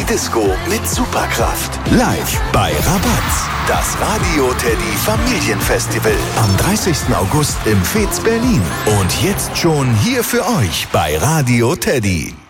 die Disco mit Superkraft. Live bei Rabatz. Das Radio Teddy Familienfestival. Am 30. August im Fez Berlin. Und jetzt schon hier für euch bei Radio Teddy.